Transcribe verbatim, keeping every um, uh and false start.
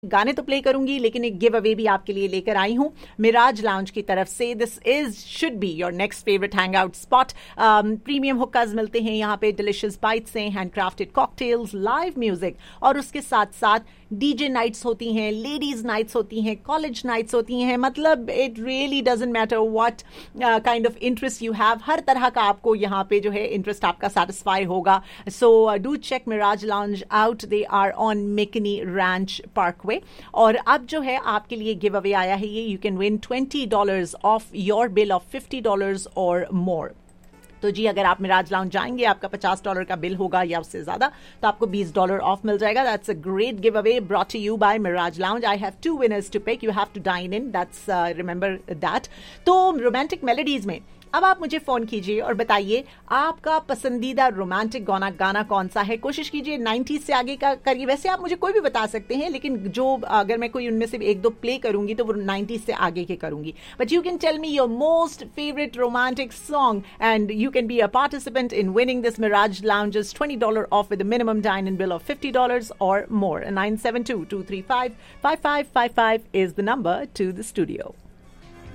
गाने तो प्ले करूंगी, लेकिन एक गिव अवे भी आपके लिए लेकर आई हूं मिराज लाउंज की तरफ से. This is should be your next favourite hang out spot. Premium हुक्काज मिलते हैं यहाँ पे, डिलिशियस बाइट्स हैं, हैंडक्राफ्टेड कॉकटेल्स, लाइव म्यूजिक, और उसके साथ साथ डीजे नाइट्स होती हैं, लेडीज नाइट्स होती हैं, कॉलेज नाइट्स होती हैं. मतलब it really doesn't matter what kind of interest you have, हर तरह का आपको यहाँ पे जो है इंटरेस्ट आपका सेटिस्फाई होगा. So do check Miraj lounge out. They are on मेकनी ranch Parkway. और अब जो है आपके लिए गिव अवे आया है ये, you can win twenty dollars of your bill of fifty dollars और मोर. तो जी अगर आप मिराज लाउंज जाएंगे, आपका पचास डॉलर का बिल होगा या उससे ज्यादा, तो आपको बीस डॉलर ऑफ मिल जाएगा. That's a great give away brought to you bye Miraj lounge. I have to winners to pick. You have to dine in, that's remember that. तो रोमांटिक मेलोडीज में अब आप मुझे फोन कीजिए और बताइए आपका पसंदीदा रोमांटिक गाना गाना कौन सा है. कोशिश कीजिए नाइंटीज़ से आगे का करिए. वैसे आप मुझे कोई भी बता सकते हैं, लेकिन जो अगर मैं कोई उनमें से एक दो प्ले करूंगी तो वो नाइंटीज़ से आगे के करूंगी. But you can tell me your most favourite romantic song and you can be a participant in winning this Miraj lounges twenty dollar of with minimum dine in bill of fifty dollars और मोर. Nine seven to to three five five five five five is the number to the studio.